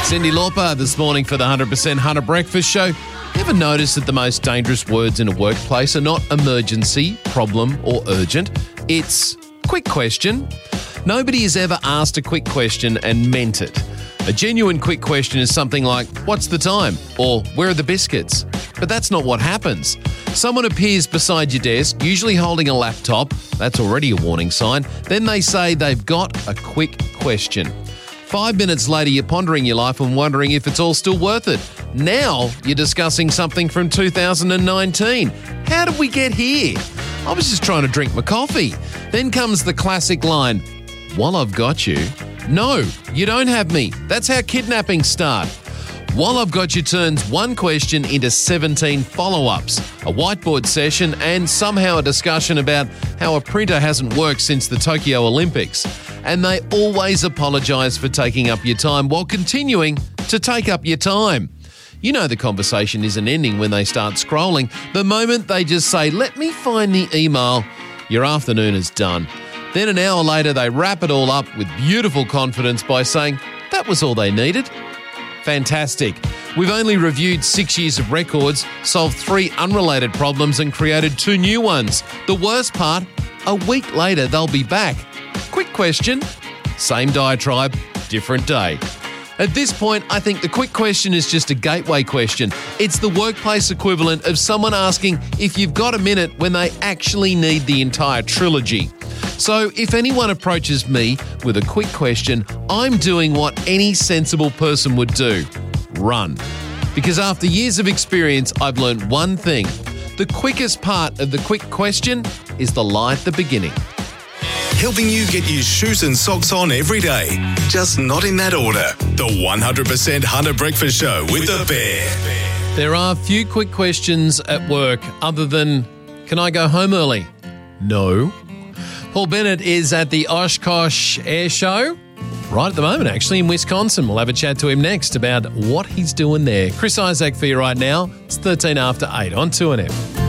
Cyndi Lauper this morning for the 100% Hunter Breakfast Show. Ever notice that the most dangerous words in a workplace are not emergency, problem, or urgent? It's quick question. Nobody has ever asked a quick question and meant it. A genuine quick question is something like, what's the time? Or where are the biscuits? But that's not what happens. Someone appears beside your desk, usually holding a laptop. That's already a warning sign. Then they say they've got a quick question. 5 minutes later, you're pondering your life and wondering if it's all still worth it. Now you're discussing something from 2019. How did we get here? I was just trying to drink my coffee. Then comes the classic line, while I've got you. No, you don't have me. That's how kidnappings start. While I've got you turns one question into 17 follow-ups, a whiteboard session, and somehow a discussion about how a printer hasn't worked since the Tokyo Olympics. And they always apologise for taking up your time while continuing to take up your time. You know the conversation isn't ending when they start scrolling. The moment they just say, let me find the email, your afternoon is done. Then an hour later, they wrap it all up with beautiful confidence by saying, that was all they needed. Fantastic. We've only reviewed 6 years of records, solved 3 unrelated problems and created 2 new ones. The worst part, a week later, they'll be back. Quick question, same diatribe, different day. At this point, I think the quick question is just a gateway question. It's the workplace equivalent of someone asking if you've got a minute when they actually need the entire trilogy. So if anyone approaches me with a quick question, I'm doing what any sensible person would do. Run. Because after years of experience, I've learned one thing. The quickest part of the quick question is the lie at the beginning. Helping you get your shoes and socks on every day, just not in that order. The 100% Hunter Breakfast Show with the Bear. There are a few quick questions at work other than, can I go home early? No. Paul Bennett is at the Oshkosh Air Show right at the moment, actually, in Wisconsin. We'll have a chat to him next about what he's doing there. Chris Isaac for you right now. It's 13 after 8 on 2NF.